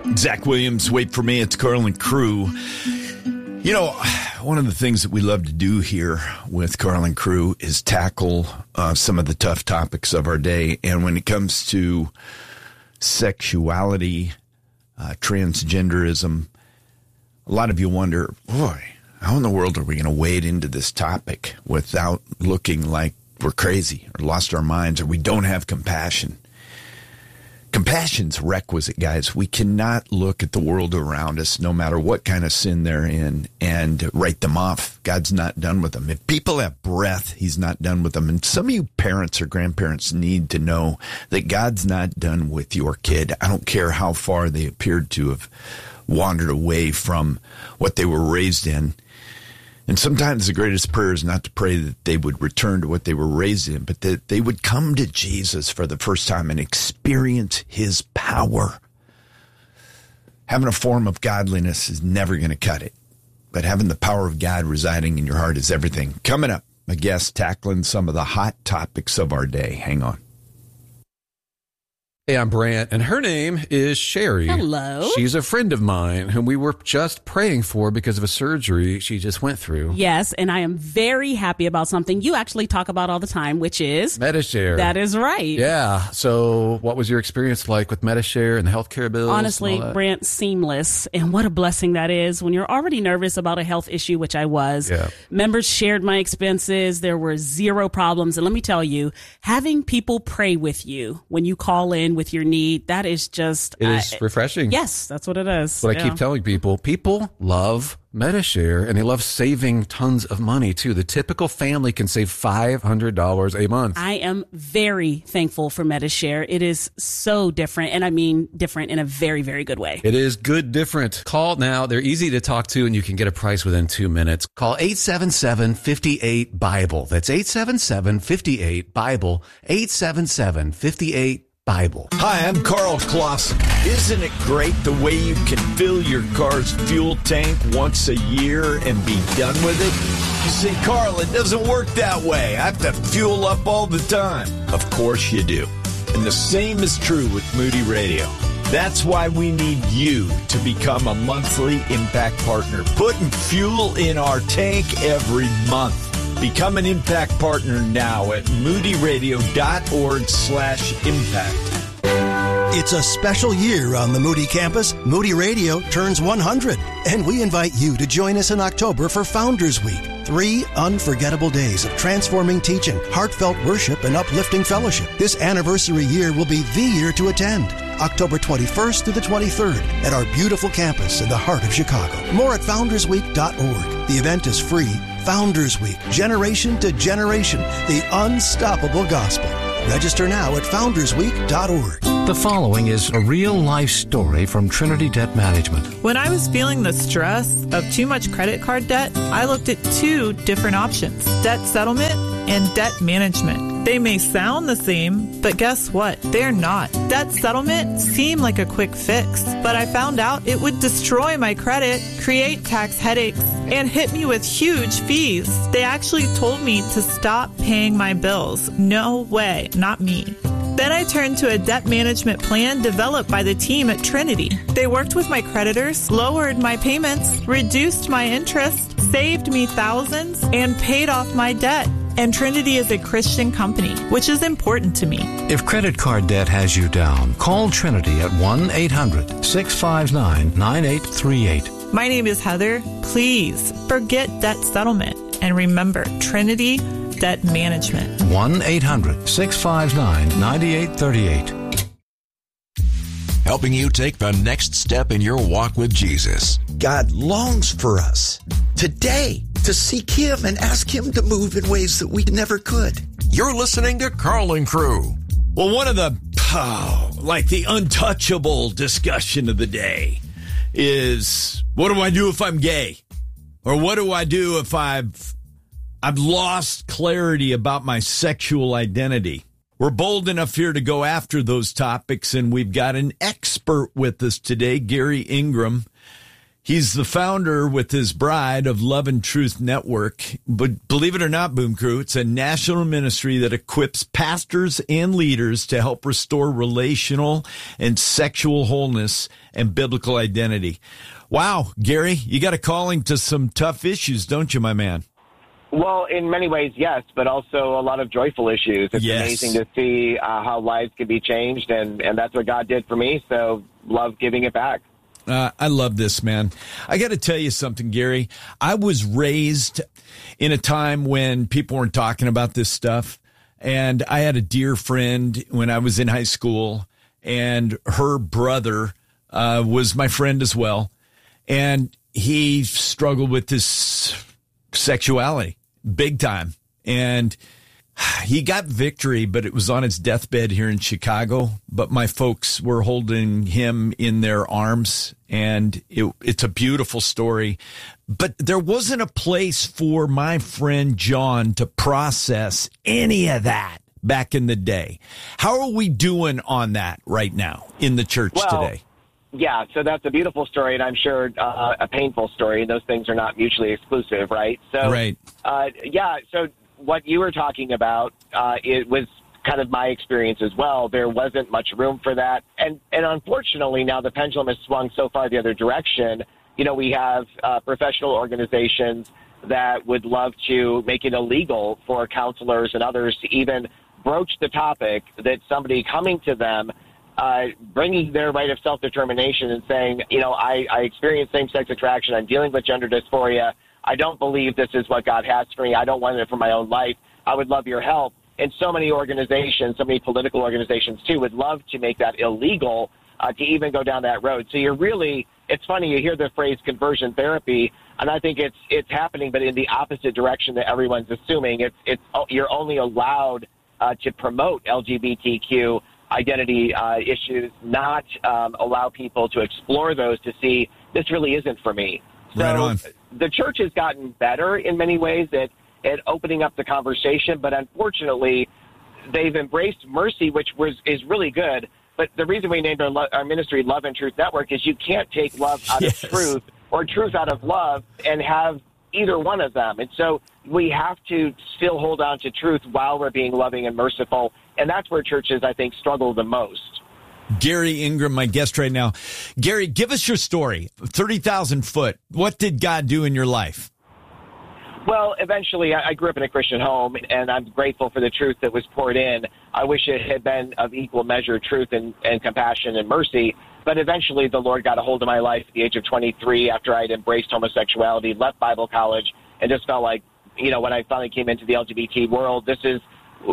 Zach Williams, wait for me. It's Carl and Crew. You know, one of the things that we love to do here with Carl and Crew is tackle some of the tough topics of our day. And when it comes to sexuality, transgenderism, a lot of you wonder, boy, how in the world are we going to wade into this topic without looking like we're crazy or lost our minds or we don't have compassion? Compassion's requisite, guys. We cannot look at the world around us, no matter what kind of sin they're in, and write them off. God's not done with them. If people have breath, he's not done with them. And some of you parents or grandparents need to know that God's not done with your kid. I don't care how far they appeared to have wandered away from what they were raised in. And sometimes the greatest prayer is not to pray that they would return to what they were raised in, but that they would come to Jesus for the first time and experience his power. Having a form of godliness is never going to cut it, but having the power of God residing in your heart is everything. Coming up, a guest tackling some of the hot topics of our day. Hang on. Hey, I'm Brant, and her name is Sherry. Hello. She's a friend of mine whom we were just praying for because of a surgery she just went through. Yes, and I am very happy about something you actually talk about all the time, which is Medi-Share. That is right. Yeah. So what was your experience like with Medi-Share and the healthcare bills? Honestly, Brant, seamless. And what a blessing that is when you're already nervous about a health issue, which I was. Yeah. Members shared my expenses. There were zero problems. And let me tell you, having people pray with you when you call in with your need, that is just... It is refreshing. Yes, that's what it is. But I keep telling people love Medi-Share, and they love saving tons of money, too. The typical family can save $500 a month. I am very thankful for Medi-Share. It is so different, and I mean different in a very, very good way. It is good different. Call now. They're easy to talk to, and you can get a price within 2 minutes. Call 877-58-BIBLE. That's 877-58-BIBLE. 877-58-BIBLE. Hi, I'm Carl Clausen. Isn't it great the way you can fill your car's fuel tank once a year and be done with it? You say, Carl, it doesn't work that way. I have to fuel up all the time. Of course you do. And the same is true with Moody Radio. That's why we need you to become a monthly Impact Partner, putting fuel in our tank every month. Become an Impact Partner now at moodyradio.org/impact. It's a special year on the Moody campus. Moody Radio turns 100, and we invite you to join us in October for Founders Week. 3 unforgettable days of transforming teaching, heartfelt worship, and uplifting fellowship. This anniversary year will be the year to attend. October 21st through the 23rd at our beautiful campus in the heart of Chicago. More at foundersweek.org. The event is free. Founders Week, generation to generation, the unstoppable gospel. Register now at foundersweek.org. The following is a real-life story from Trinity Debt Management. When I was feeling the stress of too much credit card debt, I looked at 2 different options, debt settlement and debt management. They may sound the same, but guess what? They're not. Debt settlement seemed like a quick fix, but I found out it would destroy my credit, create tax headaches, and hit me with huge fees. They actually told me to stop paying my bills. No way, not me. Then I turned to a debt management plan developed by the team at Trinity. They worked with my creditors, lowered my payments, reduced my interest, saved me thousands, and paid off my debt. And Trinity is a Christian company, which is important to me. If credit card debt has you down, call Trinity at 1-800-659-9838. My name is Heather. Please forget debt settlement and remember Trinity Debt Management. 1-800-659-9838. Helping you take the next step in your walk with Jesus. God longs for us today to seek him and ask him to move in ways that we never could. You're listening to Carl and Crew. Well, one of the, the untouchable discussion of the day is, what do I do if I'm gay? Or what do I do if I've lost clarity about my sexual identity? We're bold enough here to go after those topics, and we've got an expert with us today, Gary Ingram. He's the founder with his bride of Love and Truth Network. But believe it or not, Boom Crew, it's a national ministry that equips pastors and leaders to help restore relational and sexual wholeness and biblical identity. Wow, Gary, you got a calling to some tough issues, don't you, my man? Well, in many ways, yes, but also a lot of joyful issues. It's Yes. amazing to see how lives can be changed, and that's what God did for me, so love giving it back. I love this, man. I got to tell you something, Gary. I was raised in a time when people weren't talking about this stuff, and I had a dear friend when I was in high school, and her brother was my friend as well, and he struggled with this sexuality big time, and he got victory, but it was on his deathbed here in Chicago. But my folks were holding him in their arms, and it's a beautiful story. But there wasn't a place for my friend John to process any of that back in the day. How are we doing on that right now in the church today? Yeah, so that's a beautiful story, and I'm sure a painful story, and those things are not mutually exclusive, right? So, right. So what you were talking about, it was kind of my experience as well. There wasn't much room for that. And unfortunately, now the pendulum has swung so far the other direction. You know, we have professional organizations that would love to make it illegal for counselors and others to even broach the topic that somebody coming to them, bringing their right of self-determination and saying, you know, I experience same-sex attraction. I'm dealing with gender dysphoria. I don't believe this is what God has for me. I don't want it for my own life. I would love your help. And so many organizations, so many political organizations too, would love to make that illegal to even go down that road. So you're really, it's funny, you hear the phrase conversion therapy, and I think it's happening, but in the opposite direction that everyone's assuming. You're only allowed to promote LGBTQ identity issues, not allow people to explore those to see this really isn't for me. So Right on. The church has gotten better in many ways at opening up the conversation, but unfortunately, they've embraced mercy, which is really good. But the reason we named our ministry Love and Truth Network is you can't take love out Yes. of truth or truth out of love and have either one of them. And so we have to still hold on to truth while we're being loving and merciful. And that's where churches, I think, struggle the most. Gary Ingram, my guest right now. Gary, give us your story. 30,000 foot. What did God do in your life? Well, eventually, I grew up in a Christian home, and I'm grateful for the truth that was poured in. I wish it had been of equal measure, truth and compassion and mercy. But eventually, the Lord got a hold of my life at the age of 23 after I'd embraced homosexuality, left Bible college, and just felt like, you know, when I finally came into the LGBT world, this is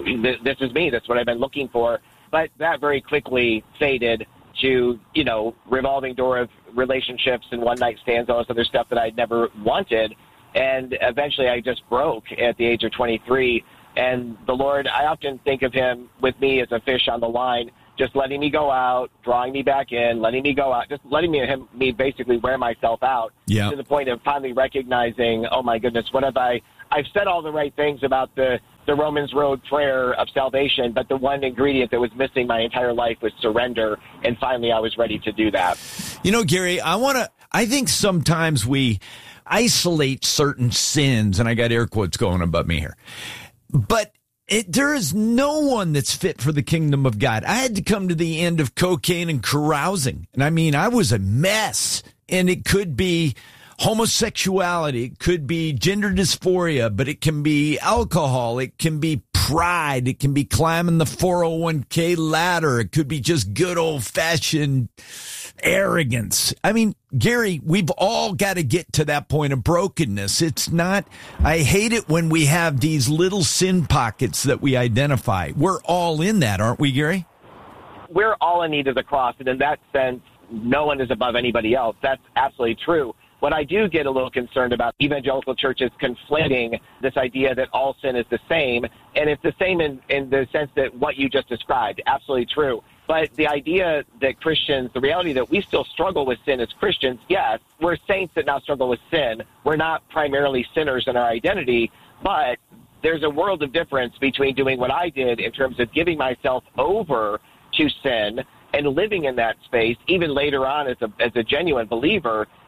me. That's what I've been looking for. But that very quickly faded to, you know, revolving door of relationships and one-night stands, all this other stuff that I'd never wanted. And eventually I just broke at the age of 23. And the Lord, I often think of him with me as a fish on the line, just letting me go out, drawing me back in, letting me go out, just letting me basically wear myself out to the point of finally recognizing, oh, my goodness, what have I've said all the right things about the Romans Road prayer of salvation, but the one ingredient that was missing my entire life was surrender. And finally, I was ready to do that. You know, Gary, I think sometimes we isolate certain sins, and I got air quotes going above me here, but there is no one that's fit for the kingdom of God. I had to come to the end of cocaine and carousing. And I mean, I was a mess, and it could be homosexuality, it could be gender dysphoria, but it can be alcohol, it can be pride, it can be climbing the 401k ladder, it could be just good old-fashioned arrogance. I mean, Gary, we've all got to get to that point of brokenness. It's not, I hate it when we have these little sin pockets that we identify. We're all in that, aren't we, Gary? We're all in need of the cross, and in that sense, no one is above anybody else. That's absolutely true. What I do get a little concerned about evangelical churches conflating this idea that all sin is the same, and it's the same in the sense that what you just described, absolutely true. But the idea that Christians, the reality that we still struggle with sin as Christians, yes, we're saints that now struggle with sin. We're not primarily sinners in our identity, but there's a world of difference between doing what I did in terms of giving myself over to sin and living in that space, even later on as a genuine believer,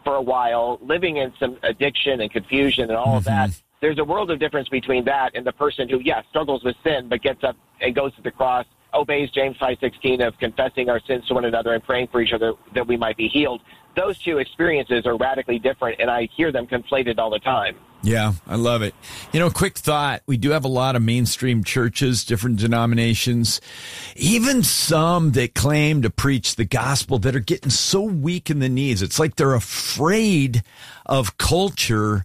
for a while, living in some addiction and confusion and all of that. There's a world of difference between that and the person who, yes, struggles with sin, but gets up and goes to the cross, obeys James 5:16 of confessing our sins to one another and praying for each other that we might be healed. Those two experiences are radically different, and I hear them conflated all the time. Yeah, I love it. Quick thought. We do have a lot of mainstream churches, different denominations, even some that claim to preach the gospel that are getting so weak in the knees. It's like they're afraid of culture.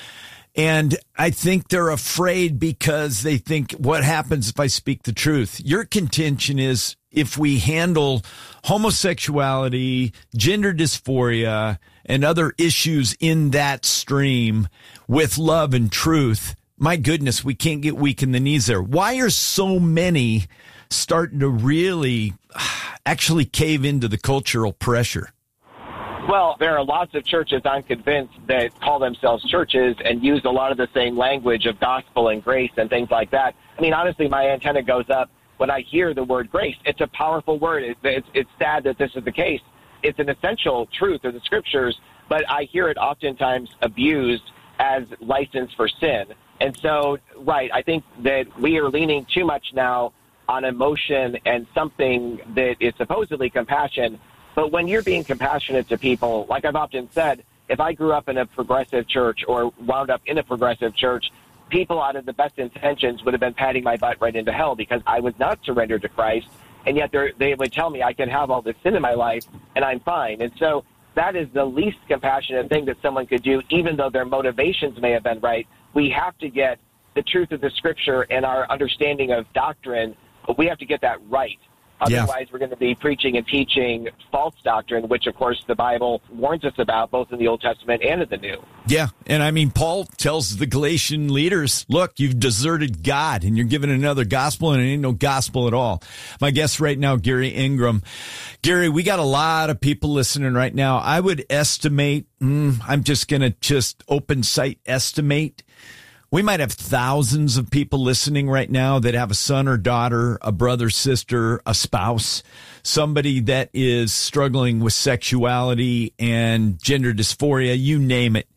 And I think they're afraid because they think, what happens if I speak the truth? Your contention is if we handle homosexuality, gender dysphoria, and other issues in that stream with love and truth, my goodness, we can't get weak in the knees there. Why are so many starting to really actually cave into the cultural pressure? Well, there are lots of churches, I'm convinced, that call themselves churches and use a lot of the same language of gospel and grace and things like that. I mean, honestly, my antenna goes up when I hear the word grace. It's a powerful word. It's sad that this is the case. It's an essential truth of the scriptures, but I hear it oftentimes abused as license for sin. And so, right, I think that we are leaning too much now on emotion and something that is supposedly compassion. But when you're being compassionate to people, like I've often said, if I grew up in a progressive church or wound up in a progressive church, people out of the best intentions would have been patting my butt right into hell because I was not surrendered to Christ. And yet they would tell me I can have all this sin in my life and I'm fine. And so that is the least compassionate thing that someone could do, even though their motivations may have been right. We have to get the truth of the scripture and our understanding of doctrine, but we have to get that right. Otherwise, we're going to be preaching and teaching false doctrine, which, of course, the Bible warns us about, both in the Old Testament and in the New. Yeah, and I mean, Paul tells the Galatian leaders, look, you've deserted God, and you're given another gospel, and it ain't no gospel at all. My guest right now, Gary Ingram. Gary, we got a lot of people listening right now. I would estimate, I'm just going to open site estimate, we might have thousands of people listening right now that have a son or daughter, a brother, sister, a spouse, somebody that is struggling with sexuality and gender dysphoria, you name it.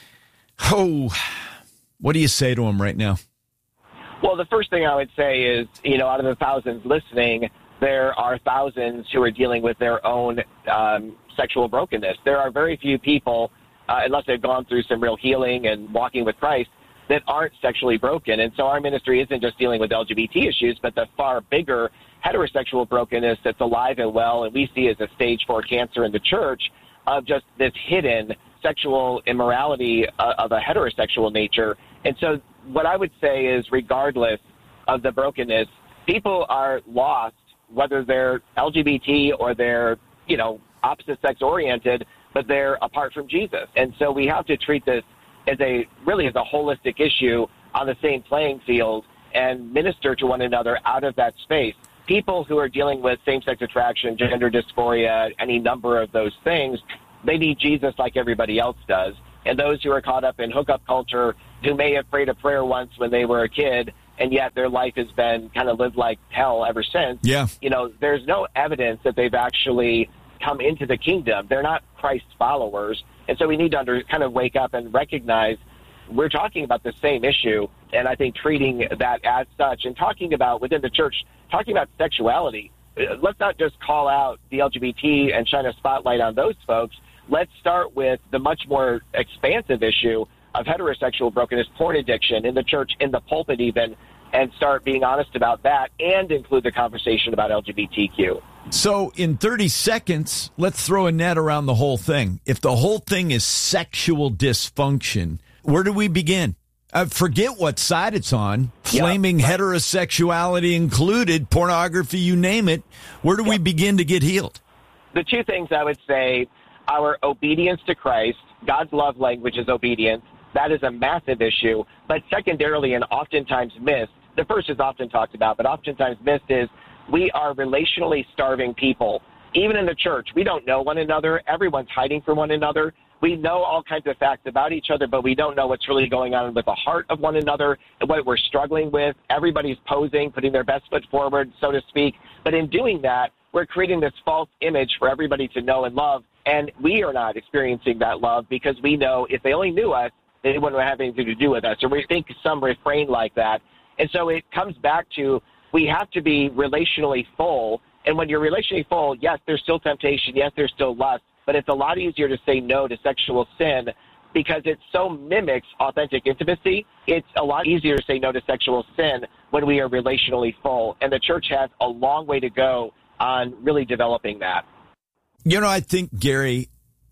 Oh, what do you say to them right now? Well, the first thing I would say is, out of the thousands listening, there are thousands who are dealing with their own sexual brokenness. There are very few people, unless they've gone through some real healing and walking with Christ, that aren't sexually broken. And so our ministry isn't just dealing with LGBT issues, but the far bigger heterosexual brokenness that's alive and well, and we see as a stage 4 cancer in the church of just this hidden sexual immorality of a heterosexual nature. And so what I would say is, regardless of the brokenness, people are lost, whether they're LGBT or they're, opposite sex oriented, but they're apart from Jesus. And so we have to treat this as a holistic issue on the same playing field and minister to one another out of that space. People who are dealing with same-sex attraction, gender dysphoria, any number of those things, they need Jesus like everybody else does. And those who are caught up in hookup culture, who may have prayed a prayer once when they were a kid, and yet their life has been kind of lived like hell ever since. Yeah. There's no evidence that they've actually come into the kingdom. They're not Christ's followers. And so we need to kind of wake up and recognize we're talking about the same issue, and I think treating that as such and talking about within the church, talking about sexuality. Let's not just call out the LGBT and shine a spotlight on those folks. Let's start with the much more expansive issue of heterosexual brokenness, porn addiction in the church, in the pulpit even, and start being honest about that and include the conversation about LGBTQ. So in 30 seconds, let's throw a net around the whole thing. If the whole thing is sexual dysfunction, where do we begin? Forget what side it's on. Flaming heterosexuality included, pornography, you name it. Where do we begin to get healed? The two things I would say, our obedience to Christ, God's love language is obedience. That is a massive issue. But secondarily, and oftentimes missed, the first is often talked about, but oftentimes missed, is we are relationally starving people. Even in the church, we don't know one another. Everyone's hiding from one another. We know all kinds of facts about each other, but we don't know what's really going on with the heart of one another and what we're struggling with. Everybody's posing, putting their best foot forward, so to speak. But in doing that, we're creating this false image for everybody to know and love. And we are not experiencing that love because we know if they only knew us, they wouldn't have anything to do with us. Or we think some refrain like that. And so it comes back to we have to be relationally full. And when you're relationally full, yes, there's still temptation. Yes, there's still lust. But it's a lot easier to say no to sexual sin because it so mimics authentic intimacy. It's a lot easier to say no to sexual sin when we are relationally full. And the church has a long way to go on really developing that. I think, Gary,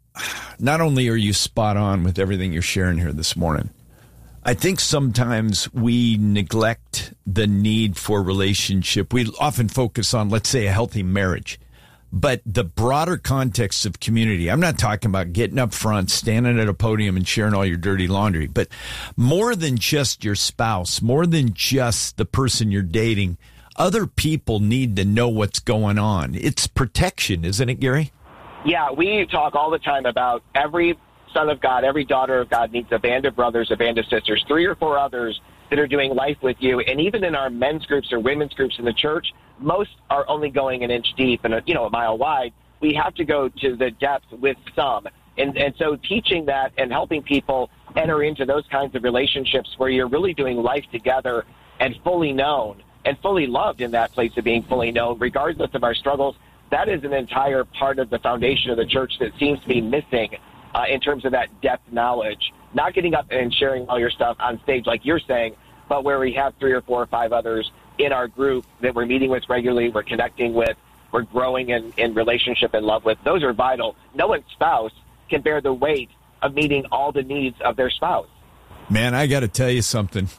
not only are you spot on with everything you're sharing here this morning, I think sometimes we neglect the need for relationship. We often focus on, let's say, a healthy marriage. But the broader context of community, I'm not talking about getting up front, standing at a podium and sharing all your dirty laundry, but more than just your spouse, more than just the person you're dating, other people need to know what's going on. It's protection, isn't it, Gary? Yeah, we talk all the time about every son of God, every daughter of God needs a band of brothers, a band of sisters, 3 or 4 others that are doing life with you. And even in our men's groups or women's groups in the church, most are only going an inch deep and a mile wide. We have to go to the depth with some. And so teaching that and helping people enter into those kinds of relationships where you're really doing life together and fully known and fully loved in that place of being fully known, regardless of our struggles, that is an entire part of the foundation of the church that seems to be missing in terms of that depth knowledge. Not getting up and sharing all your stuff on stage like you're saying, but where we have 3 or 4 or 5 others in our group that we're meeting with regularly, we're connecting with, we're growing in relationship and love with. Those are vital. No one's spouse can bear the weight of meeting all the needs of their spouse. Man, I got to tell you something.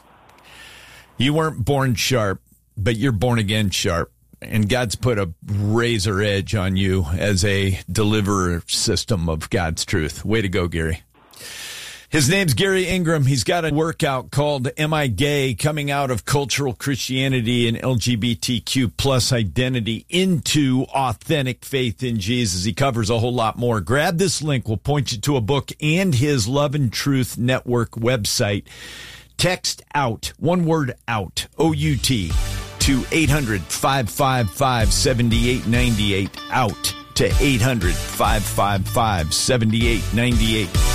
You weren't born sharp, but you're born again sharp. And God's put a razor edge on you as a deliverer system of God's truth. Way to go, Gary. His name's Gary Ingram. He's got a workout called Am I Gay? Coming out of cultural Christianity and LGBTQ plus identity into authentic faith in Jesus. He covers a whole lot more. Grab this link. We'll point you to a book and his Love and Truth Network website. Text OUT, one word OUT, O-U-T, to 800-555-7898, OUT to 800-555-7898.